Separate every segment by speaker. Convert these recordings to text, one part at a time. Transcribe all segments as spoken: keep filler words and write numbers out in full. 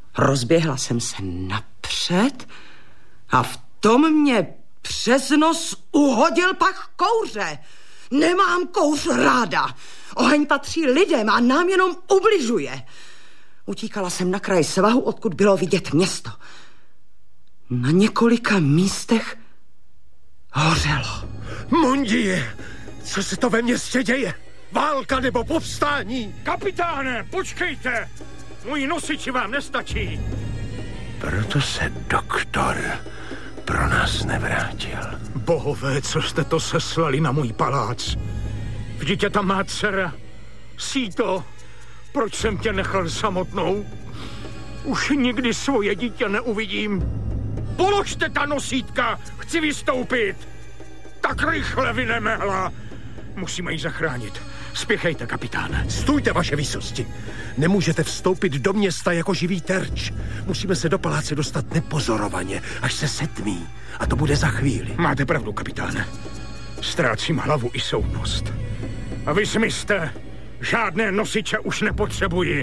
Speaker 1: Rozběhla jsem se napřed a v tom mě přes nos uhodil pach kouře. Nemám kouř ráda. Oheň patří lidem a nám jenom ubližuje. Utíkala jsem na kraj svahu, odkud bylo vidět město. Na několika místech hořelo.
Speaker 2: Mundie, co se to ve městě děje? Válka nebo povstání?
Speaker 3: Kapitáne, počkejte! Můj nosič vám nestačí.
Speaker 2: Proto se doktor pro nás nevrátil.
Speaker 3: Bohové, co jste to seslali na můj palác? Vždyť je tam má dcera. Síto, proč jsem tě nechal samotnou? Už nikdy svoje dítě neuvidím. Položte ta nosítka, chci vystoupit. Tak rychle, vy nemehla. Musíme ji zachránit. Spěchejte, kapitáne.
Speaker 2: Stůjte, vaše výsosti. Nemůžete vstoupit do města jako živý terč. Musíme se do paláce dostat nepozorovaně, až se setmí. A to bude za chvíli.
Speaker 3: Máte pravdu, kapitáne. Ztrácím hlavu i soudnost. A vy smyste. Žádné nosiče už nepotřebuji.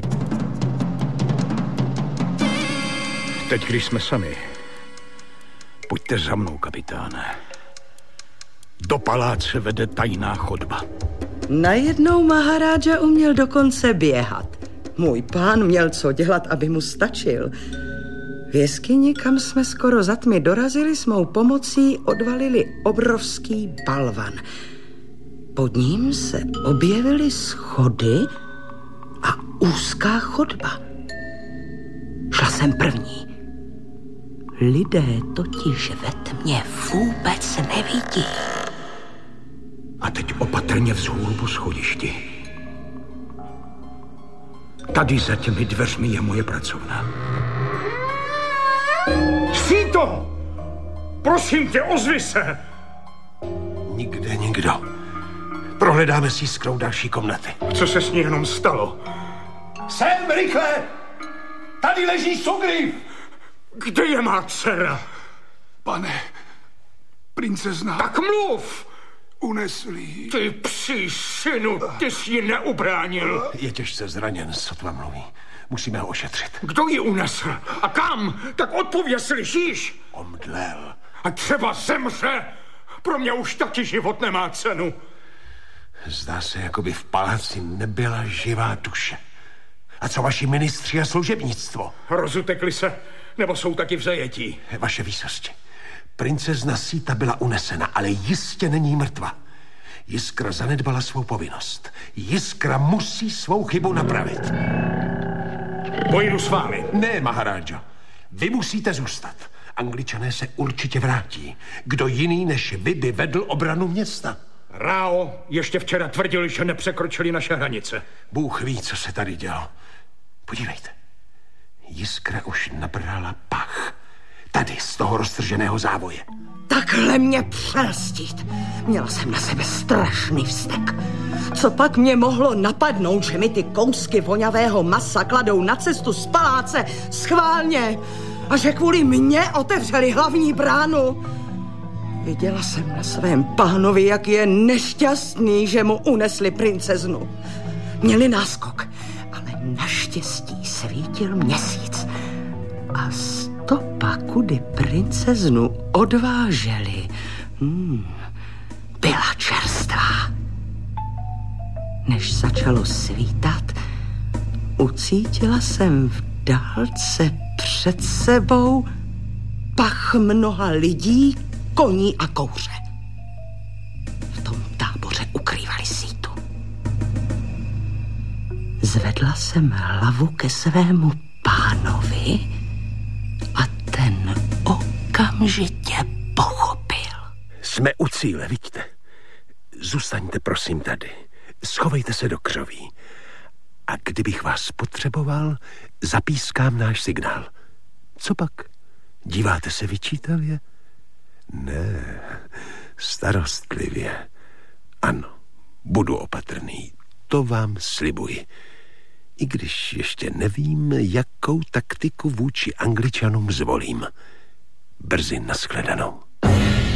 Speaker 3: Teď, když jsme sami, pojďte za mnou, kapitáne. Do paláce vede tajná chodba.
Speaker 1: Najednou Maharaja uměl dokonce běhat. Můj pán měl co dělat, aby mu stačil. V jeskyni, kam jsme skoro za tmy dorazili, s mou pomocí odvalili obrovský balvan. Pod ním se objevily schody a úzká chodba. Šla jsem první. Lidé totiž ve tmě vůbec nevidí.
Speaker 3: A teď opatrně vzhůru po schodišti. Tady za těmi dveřmi je moje pracovna. Síto! Prosím tě, ozvi se!
Speaker 2: Nikde nikdo. Prohledáme si jiskrou další komnaty.
Speaker 3: Co se s ní jenom stalo?
Speaker 2: Sem, rychle! Tady leží Sugriv!
Speaker 3: Kde je má dcera?
Speaker 4: Pane, princezna...
Speaker 3: Tak mluv!
Speaker 4: Unesli ji.
Speaker 3: Ty psí synu, ty jsi ji neubránil.
Speaker 2: Je těžce zraněn, sotva mluví. Musíme ho ošetřit.
Speaker 3: Kdo ji unesl? A kam? Tak odpověz, slyšíš?
Speaker 2: Omdlel.
Speaker 3: A třeba zemře. Pro mě už taky život nemá cenu.
Speaker 2: Zdá se, jako by v paláci nebyla živá duše. A co vaši ministři a služebnictvo?
Speaker 3: Rozutekli se, nebo jsou taky v zajetí?
Speaker 2: Vaše výsosti, princezna Síta byla unesena, ale jistě není mrtva. Jiskra zanedbala svou povinnost. Jiskra musí svou chybu napravit.
Speaker 3: Pojdu s vámi.
Speaker 2: Ne, Maharajo. Vy musíte zůstat. Angličané se určitě vrátí. Kdo jiný než vy by vedl obranu města?
Speaker 3: Rao ještě včera tvrdil, že nepřekročili naše hranice.
Speaker 2: Bůh ví, co se tady dělo. Podívejte. Jiskra už nabrala pach. Tady z toho roztrženého závoje.
Speaker 1: Takhle mě přelstit. Měla jsem na sebe strašný vztek. Co pak mě mohlo napadnout, že mi ty kousky vonavého masa kladou na cestu z paláce schválně a že kvůli mně otevřeli hlavní bránu? Viděla jsem na svém pánovi, jak je nešťastný, že mu unesli princeznu. Měli náskok, ale naštěstí svítil měsíc a stopa, kudy princeznu odváželi, hmm, byla čerstvá. Než začalo svítat, ucítila jsem v dálce před sebou pach mnoha lidí, koní a kouře. V tom táboře ukrývali Sítu. Zvedla jsem hlavu ke svému pánovi a ten okamžitě pochopil.
Speaker 2: Jsme u cíle, vidíte. Zůstaňte prosím tady. Schovejte se do křoví. A kdybych vás potřeboval, zapískám náš signál. Co pak? Díváte se vyčítavě? Ne, starostlivě. Ano, budu opatrný. To vám slibuji. I když ještě nevím, jakou taktiku vůči Angličanům zvolím. Brzy nashledanou.